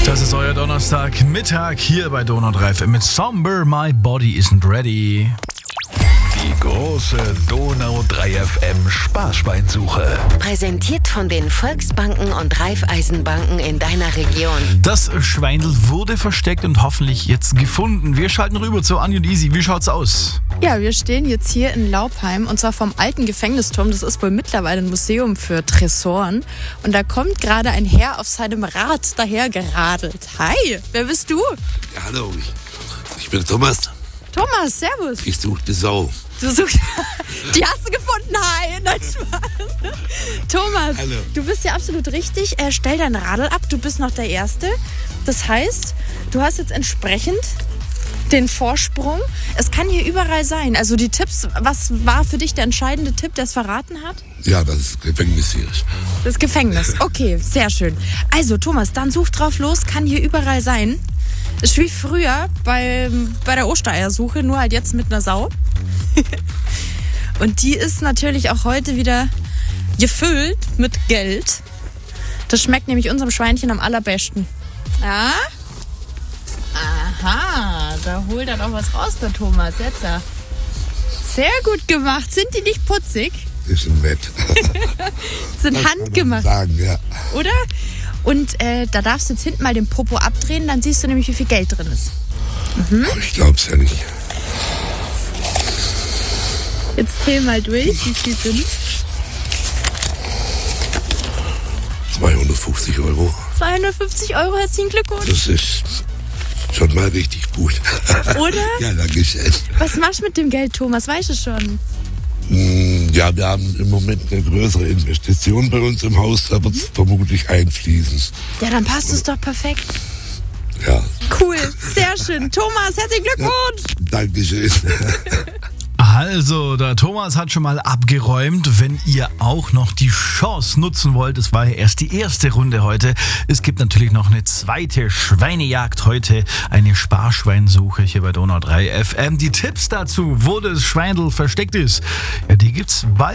Das ist euer Donnerstagmittag hier bei Donau 3 FM mit Somber, My Body Isn't Ready. Die große Donau 3 FM Sparschweinsuche. Präsentiert von den Volksbanken und Raiffeisenbanken in deiner Region. Das Schweindel wurde versteckt und hoffentlich jetzt gefunden. Wir schalten rüber zu Anni und Easy. Wie schaut's aus? Ja, wir stehen jetzt hier in Laupheim und zwar vom alten Gefängnisturm. Das ist wohl mittlerweile ein Museum für Tresoren. Und da kommt gerade ein Herr auf seinem Rad dahergeradelt. Hi, wer bist du? Ja, hallo, ich bin Thomas. Thomas, servus. Ich suche die Sau. Du suchst. Die hast du gefunden, hi. Nein, Spaß. Thomas, Hallo. du bist ja absolut richtig. Stell dein Radl ab, du bist noch der Erste. Das heißt, du hast jetzt entsprechend den Vorsprung. Es kann hier überall sein. Also die Tipps, was war für dich der entscheidende Tipp, der es verraten hat? Ja, das ist Gefängnis hier. Das Gefängnis, okay, sehr schön. Also Thomas, dann such drauf los, kann hier überall sein. Ist wie früher bei der Ostereiersuche, nur halt jetzt mit einer Sau. Und die ist natürlich auch heute wieder gefüllt mit Geld. Das schmeckt nämlich unserem Schweinchen am allerbesten. Ja? Aha, da holt er doch was raus, der Thomas. Jetzt. Sehr gut gemacht. Sind die nicht putzig? Ist im Bett. Sind Das kann man handgemacht, sagen, ja. oder? Und da darfst du jetzt hinten mal den Popo abdrehen, dann siehst du nämlich, wie viel Geld drin ist. Aber ich glaub's ja nicht. Jetzt zähl mal durch, wie viel sind. 250 Euro. 250 Euro, herzlichen Glückwunsch. Das ist schon mal richtig gut. Oder? Ja, danke schön. Was machst du mit dem Geld, Thomas? Weißt du schon? Ja, wir haben im Moment eine größere Investition bei uns im Haus. Da wird es vermutlich einfließen. Ja, dann passt es doch perfekt. Ja, Cool, sehr schön. Thomas, herzlichen Glückwunsch. danke schön. Also, der Thomas hat schon mal abgeräumt. Wenn ihr auch noch die Chance nutzen wollt, es war ja erst die erste Runde heute. Es gibt natürlich noch eine zweite Schweinejagd heute, eine Sparschweinsuche hier bei Donau 3 FM. Die Tipps dazu, wo das Schweindel versteckt ist, ja, die gibt's bald.